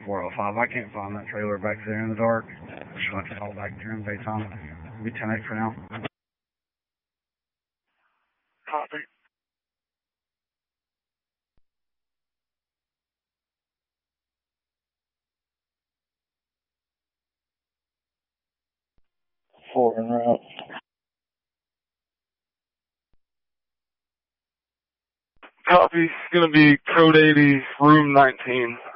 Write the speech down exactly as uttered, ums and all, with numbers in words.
four oh five. I can't find that trailer back there in the dark. Just want to call back during daytime. It'll be ten eight for now. Copy. Four en route. Copy. It's going to be code eighty, room nineteen.